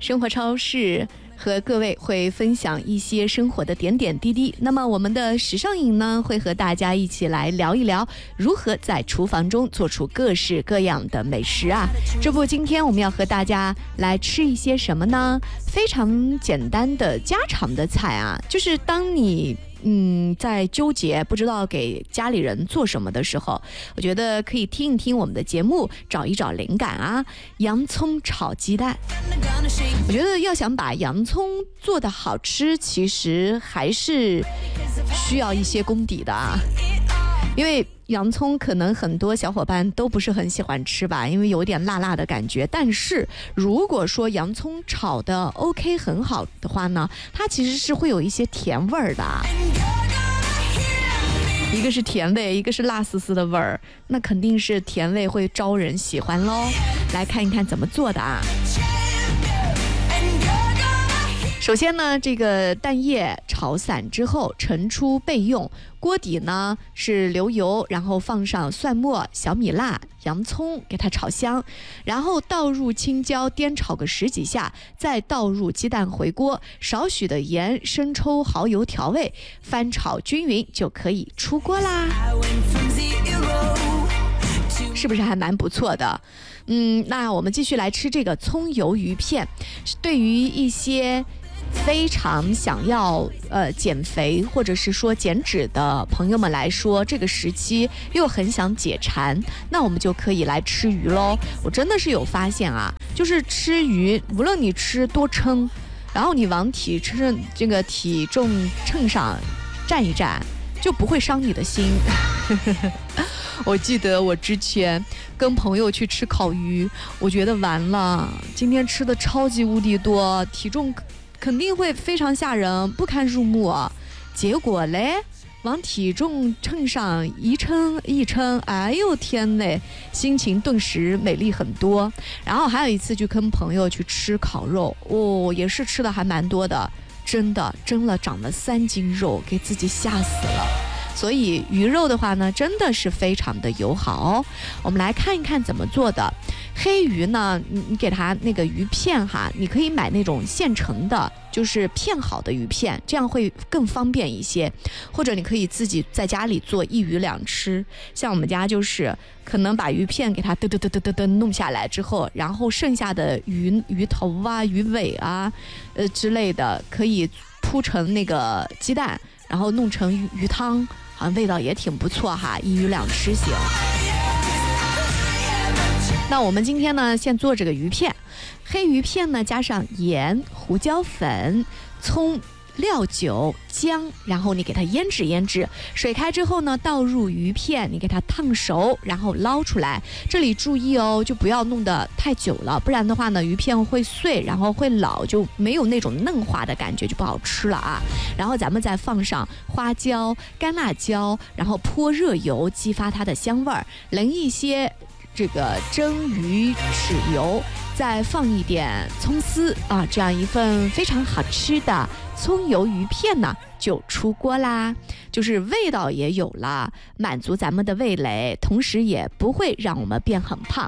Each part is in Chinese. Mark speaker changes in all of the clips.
Speaker 1: 生活超市和各位会分享一些生活的点点滴滴。那么我们的时尚饮呢，会和大家一起来聊一聊如何在厨房中做出各式各样的美食啊。这不，今天我们要和大家来吃一些什么呢？非常简单的家常的菜啊，就是当你在纠结不知道给家里人做什么的时候，我觉得可以听一听我们的节目，找一找灵感啊。洋葱炒鸡蛋，我觉得要想把洋葱做得好吃，其实还是需要一些功底的啊。因为洋葱可能很多小伙伴都不是很喜欢吃吧，因为有点辣辣的感觉。但是如果说洋葱炒的 OK 很好的话呢，它其实是会有一些甜味儿的。一个是甜味，一个是辣丝丝的味儿，那肯定是甜味会招人喜欢咯。来看一看怎么做的啊。首先呢，这个蛋液炒散之后盛出备用，锅底呢是留油，然后放上蒜末、小米辣、洋葱给它炒香，然后倒入青椒颠炒个10几下，再倒入鸡蛋回锅，少许的盐、生抽、蚝油调味，翻炒均匀就可以出锅啦。是不是还蛮不错的？那我们继续来吃这个葱油鱼片。对于一些非常想要减肥或者是说减脂的朋友们来说，这个时期又很想解馋，那我们就可以来吃鱼咯。我真的是有发现啊，就是吃鱼，无论你吃多称，然后你往体重秤上站一站，就不会伤你的心。我记得我之前跟朋友去吃烤鱼，我觉得完了，今天吃的超级无敌多，体重肯定会非常吓人，不堪入目啊。结果嘞，往体重秤上一称，哎呦天嘞，心情顿时美丽很多。然后还有一次就跟朋友去吃烤肉，也是吃的还蛮多的，真的蒸了长了3斤肉，给自己吓死了。所以鱼肉的话呢，真的是非常的友好哦。我们来看一看怎么做的。黑鱼呢，你给它那个鱼片哈，你可以买那种现成的，就是片好的鱼片，这样会更方便一些。或者你可以自己在家里做1鱼2吃。像我们家就是可能把鱼片给它弄下来之后，然后剩下的鱼头啊、鱼尾啊之类的，可以铺成那个鸡蛋，然后弄成鱼汤，好像味道也挺不错哈，1鱼2吃行。那我们今天呢，先做这个鱼片，黑鱼片呢加上盐、胡椒粉、葱、料酒、姜，然后你给它腌制，水开之后呢，倒入鱼片，你给它烫熟，然后捞出来。这里注意哦，就不要弄得太久了，不然的话呢，鱼片会碎，然后会老，就没有那种嫩滑的感觉，就不好吃了啊。然后咱们再放上花椒、干辣椒，然后泼热油，激发它的香味儿，淋一些这个蒸鱼豉油，再放一点葱丝啊，这样一份非常好吃的葱油鱼片呢就出锅啦。就是味道也有了，满足咱们的味蕾，同时也不会让我们变很胖。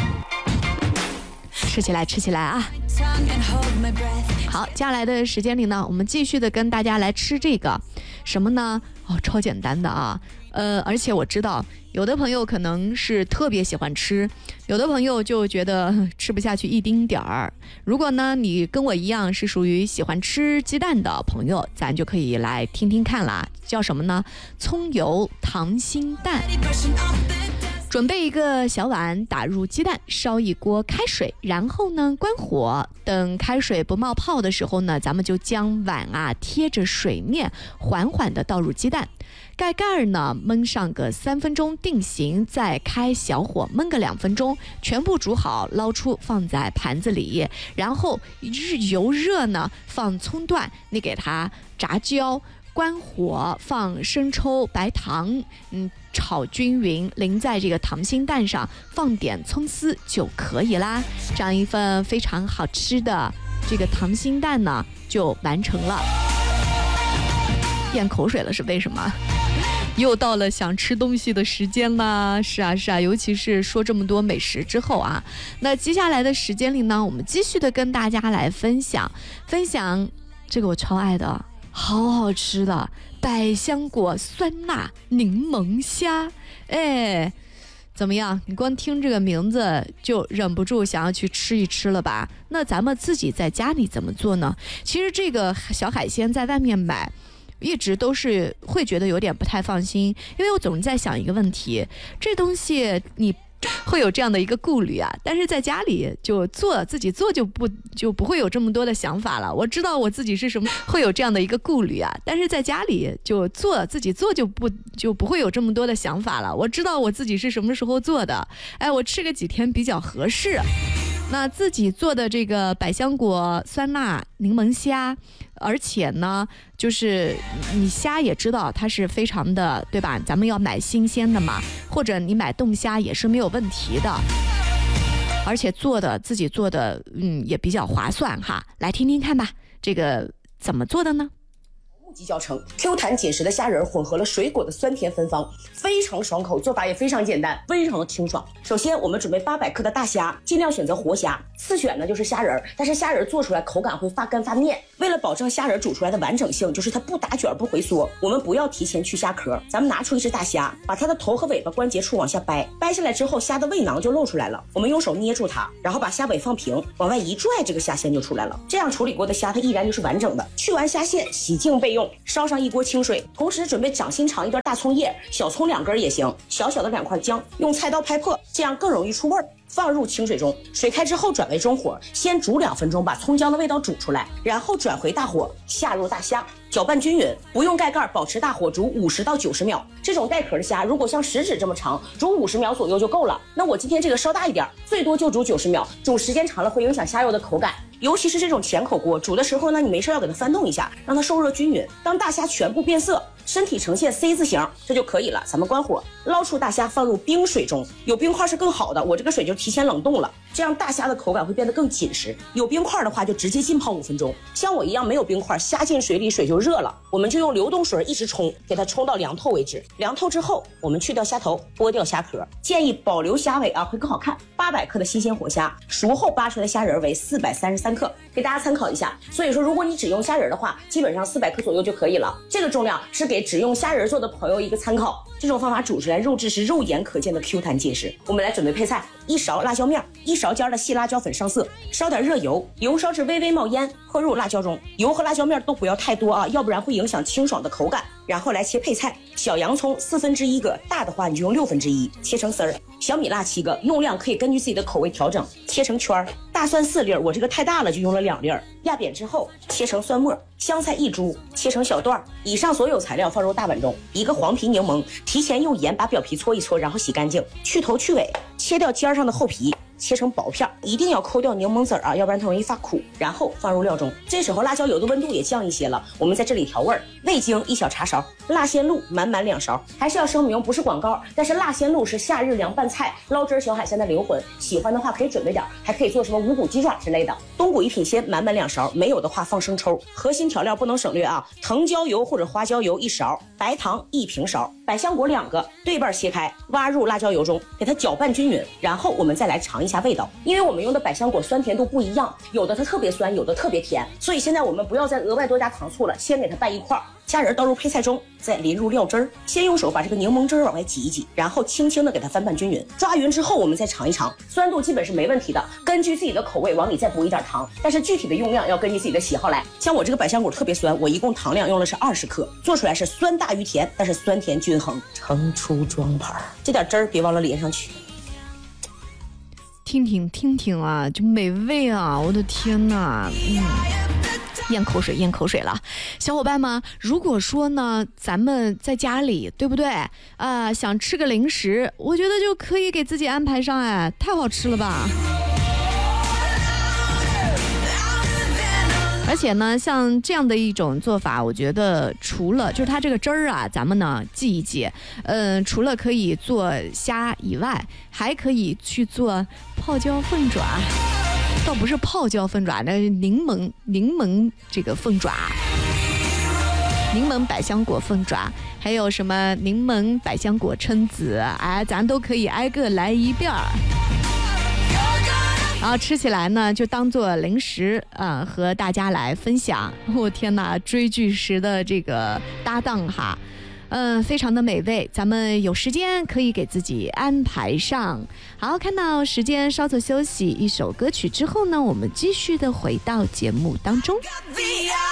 Speaker 1: 吃起来啊！好，接下来的时间里呢，我们继续的跟大家来吃这个什么呢？超简单的啊。而且我知道有的朋友可能是特别喜欢吃，有的朋友就觉得吃不下去一丁点儿。如果呢你跟我一样是属于喜欢吃鸡蛋的朋友，咱就可以来听听看啦。叫什么呢？葱油溏心蛋。准备一个小碗，打入鸡蛋，烧一锅开水，然后呢关火，等开水不冒泡的时候呢，咱们就将碗贴着水面，缓缓的倒入鸡蛋，盖盖呢焖上个3分钟定型，再开小火焖个2分钟，全部煮好，捞出放在盘子里，然后油热呢放葱段，你给它炸焦，关火放生抽、白糖，炒均匀，淋在这个溏心蛋上，放点葱丝就可以啦。这样一份非常好吃的这个溏心蛋呢就完成了。咽口水了是为什么？ 又到了想吃东西的时间啦。是啊，尤其是说这么多美食之后啊，那接下来的时间里呢，我们继续的跟大家来分享这个我超爱的，好好吃的百香果酸辣柠檬虾。哎，怎么样？你光听这个名字就忍不住想要去吃一吃了吧？那咱们自己在家里怎么做呢？其实这个小海鲜在外面买一直都是会觉得有点不太放心，因为我总在想一个问题，这东西你会有这样的一个顾虑啊，但是在家里自己做就不会有这么多的想法了。我知道我自己是什么，会有这样的一个顾虑啊，但是在家里自己做就不会有这么多的想法了。我知道我自己是什么时候做的，哎，我吃个几天比较合适。那自己做的这个百香果酸辣柠檬虾，而且呢，就是你虾也知道它是非常的，对吧？咱们要买新鲜的嘛，或者你买冻虾也是没有问题的。而且自己做的，也比较划算哈。来听听看吧，这个怎么做的呢？
Speaker 2: 即教程 ，Q 弹紧实的虾仁混合了水果的酸甜芬芳，非常爽口，做法也非常简单，非常的清爽。首先，我们准备800克的大虾，尽量选择活虾。次选呢就是虾仁，但是虾仁做出来口感会发干发面。为了保证虾仁煮出来的完整性，就是它不打卷不回缩，我们不要提前去虾壳。咱们拿出一只大虾，把它的头和尾巴关节处往下掰，掰下来之后，虾的胃囊就露出来了。我们用手捏住它，然后把虾尾放平，往外一拽，这个虾线就出来了。这样处理过的虾，它依然就是完整的。去完虾线，洗净备用。烧上一锅清水，同时准备掌心长一段大葱叶，小葱2根也行，小小的2块姜，用菜刀拍破，这样更容易出味儿。放入清水中，水开之后转为中火，先煮2分钟，把葱姜的味道煮出来，然后转回大火，下入大虾，搅拌均匀，不用盖盖，保持大火煮50到90秒。这种带壳的虾，如果像食指这么长，煮50秒左右就够了。那我今天这个稍大一点，最多就煮90秒，煮时间长了会影响虾肉的口感。尤其是这种浅口锅，煮的时候呢，你没事要给它翻动一下，让它受热均匀。当大虾全部变色，身体呈现 C 字形，这就可以了。咱们关火，捞出大虾，放入冰水中。有冰块是更好的，我这个水就提前冷冻了，这样大虾的口感会变得更紧实。有冰块的话，就直接浸泡5分钟。像我一样没有冰块，虾进水里水就热了，我们就用流动水一直冲，给它冲到凉透为止。凉透之后，我们去掉虾头，剥掉虾壳，建议保留虾尾啊，会更好看。800克的新鲜活虾，熟后扒出来的虾仁为433克，给大家参考一下。所以说，如果你只用虾仁的话，基本上400克左右就可以了。这个重量是给只用虾仁做的朋友一个参考。这种方法煮出来肉质是肉眼可见的 Q 弹紧实。我们来准备配菜，1勺辣椒面，1勺尖的细辣椒粉上色，烧点热油，油烧至微微冒烟，泼入辣椒中。油和辣椒面都不要太多啊，要不然会影响清爽的口感。然后来切配菜，小洋葱1/4个，大的话你就用1/6，切成丝儿。小米辣7个，用量可以根据自己的口味调整，切成圈儿。大蒜4粒，我这个太大了就用了2粒。压扁之后切成蒜末，香菜1株，切成小段。以上所有材料放入大碗中，一个黄皮柠檬，提前用盐把表皮搓一搓，然后洗干净，去头去尾，切掉尖上的厚皮。切成薄片，一定要抠掉柠檬籽啊，要不然它容易发苦。然后放入料中，这时候辣椒油的温度也降一些了，我们在这里调味儿，味精1小茶勺，辣鲜露满2勺。还是要声明，不是广告，但是辣鲜露是夏日凉拌菜、捞汁小海鲜的灵魂，喜欢的话可以准备点，还可以做什么五谷鸡爪之类的。冬菇一品鲜满2勺，没有的话放生抽。核心调料不能省略啊，藤椒油或者花椒油1勺，白糖1平勺，百香果2个，对半切开，挖入辣椒油中，给它搅拌均匀。然后我们再来尝一下味道，因为我们用的百香果酸甜度不一样，有的它特别酸，有的特别甜，所以现在我们不要再额外多加糖醋了，先给它拌一块。虾仁倒入配菜中，再淋入料汁儿，先用手把这个柠檬汁儿往外挤一挤，然后轻轻的给它翻拌均匀。抓匀之后，我们再尝一尝，酸度基本是没问题的，根据自己的口味往里再补一点糖，但是具体的用量要根据自己的喜好来。像我这个百香果特别酸，我一共糖量用的是20克，做出来是酸大于甜，但是酸甜均衡。盛出装盘，这点汁儿别忘了淋上去。
Speaker 1: 听听啊，就美味啊！我的天哪，咽口水了。小伙伴们，如果说呢，咱们在家里，对不对啊，想吃个零食，我觉得就可以给自己安排上，哎，太好吃了吧！而且呢，像这样的一种做法，我觉得除了就是它这个汁儿啊，咱们呢记一记，除了可以做虾以外，还可以去做泡椒凤爪，倒不是泡椒凤爪，那是柠檬这个凤爪。 柠檬百香果凤爪，还有什么柠檬百香果蛏子，哎，咱都可以挨个来一遍儿。然后吃起来呢，就当做零食和大家来分享。我天哪，追剧时的这个搭档哈，非常的美味。咱们有时间可以给自己安排上。好，看到时间稍作休息，一首歌曲之后呢，我们继续的回到节目当中。